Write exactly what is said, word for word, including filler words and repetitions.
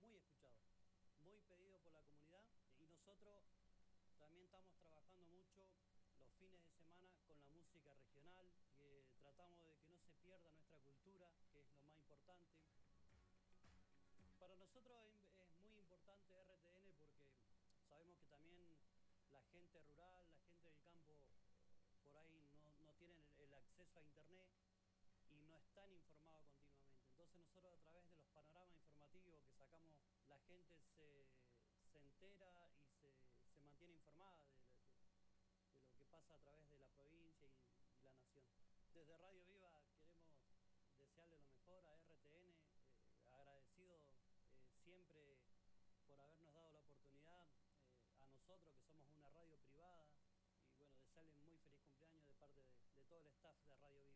muy escuchado, muy pedido por la comunidad y nosotros también estamos trabajando mucho los fines de semana con la música regional, que tratamos de que no se pierda nuestra cultura, que es lo más importante. Para nosotros es muy importante R T N porque sabemos que también la gente rural, la gente del campo, por ahí no, no tienen el acceso a internet y no están informados continuamente. Entonces nosotros a través de los panoramas informativos que sacamos, la gente se, se entera y se, se mantiene informada de, de, de lo que pasa a través de la provincia y, y la nación. Desde Radio Viva queremos desearle lo mejor a R T N, eh, agradecido eh, siempre por habernos dado la oportunidad eh, a nosotros que somos una radio privada y bueno, desearle muy feliz cumpleaños de parte de, de todo el staff de Radio Viva.